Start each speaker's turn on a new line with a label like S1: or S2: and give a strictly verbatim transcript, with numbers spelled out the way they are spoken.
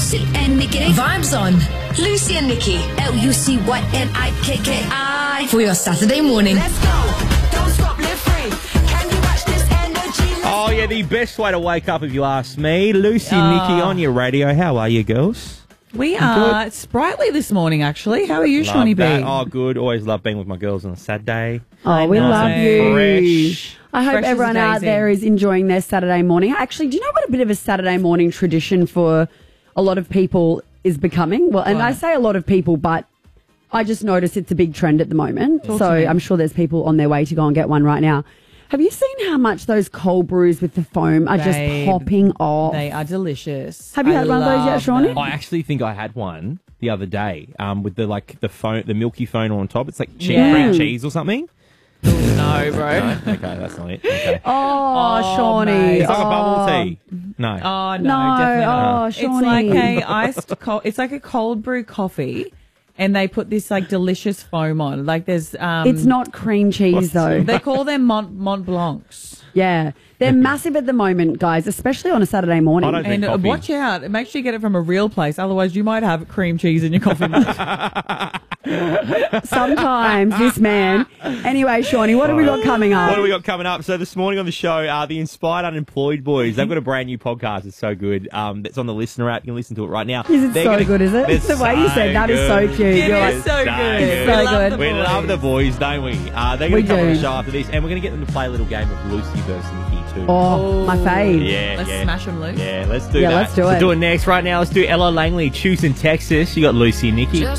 S1: Lucy and Nikki. Vibes on. Lucy and Nikki. L U C Y N I K K I. For your Saturday morning.
S2: Let's go. Don't stop, live free. Can you match this energy?
S3: Oh, yeah, the best way to wake up, if you ask me. Lucy and Nikki on your radio. How are you, girls?
S4: We are good. Sprightly this morning, actually. How are you,
S3: Love
S4: Shawnee B?
S3: that. Oh, good. Always love being with my girls on a Saturday.
S5: Oh, we
S3: Nice
S5: love
S3: and
S5: you.
S3: fresh.
S5: I hope
S4: Fresh as a
S5: everyone out
S4: daisy.
S5: there is enjoying their Saturday morning. Actually, do you know what a bit of a Saturday morning tradition for a lot of people is becoming? Well, and
S4: What?
S5: I say a lot of people, but I just notice it's a big trend at the moment.
S4: Talk
S5: so
S4: to me.
S5: I'm sure there's people on their way to go and get one right now. Have you seen how much those cold brews with the foam are
S4: Babe,
S5: just popping off?
S4: They are delicious.
S5: Have you
S4: I
S5: had one of those yet,
S4: love
S5: Shawnee?
S4: them.
S3: I actually think I had one the other day um, with the like the phone, the milky foam on top. It's like cheese,
S4: Yeah.
S3: cream cheese or something.
S4: No, bro.
S3: No? Okay, that's not it. Okay.
S5: Oh,
S4: Oh,
S5: Shawnee.
S4: mate.
S3: It's like a bubble
S5: Oh.
S3: tea. No.
S4: Oh, no,
S5: No,
S4: definitely not.
S5: oh,
S4: It's
S5: Shawnee.
S4: like a iced cold, it's like a cold brew coffee, and they put this like delicious foam on. Like there's, um,
S5: It's not cream cheese,
S3: What's-
S5: though.
S4: they call them Mont, Mont Blancs.
S5: Yeah. They're massive at the moment, guys, especially on a Saturday morning.
S3: I don't
S4: And
S3: drink
S4: uh,
S3: coffee.
S4: watch out. Make sure you get it from a real place. Otherwise, you might have cream cheese in your coffee mug.
S5: Sometimes this man. Anyway, Shawnee, what have we got coming up?
S3: What do we got coming up? So this morning on the show, uh, the Inspired Unemployed Boys. They've got a brand new podcast. It's so good. Um, it's on the Listener app. You can listen to it right now.
S5: Is it
S3: They're
S5: so
S3: gonna-
S5: good, is it?
S3: It's
S5: The way you
S3: so
S5: said that is so
S3: good.
S5: cute.
S4: It
S5: You're
S4: is
S5: like,
S4: so good.
S5: It's
S4: We
S5: so
S4: love
S5: good.
S4: the
S3: We
S4: boys.
S3: love the boys, don't we? Uh, they're
S5: We
S3: going to come on the
S5: do.
S3: show after this, and we're going to get them to play a little game of Lucy versus Nikki too.
S5: oh, my fave.
S3: Yeah,
S4: Let's
S3: yeah.
S4: smash 'em loose.
S3: Yeah, let's do
S5: Yeah,
S3: that.
S5: let's do
S3: So
S5: it.
S3: do it next. Right now, let's do Ella Langley, Choose in Texas. You got Lucy and Nikki.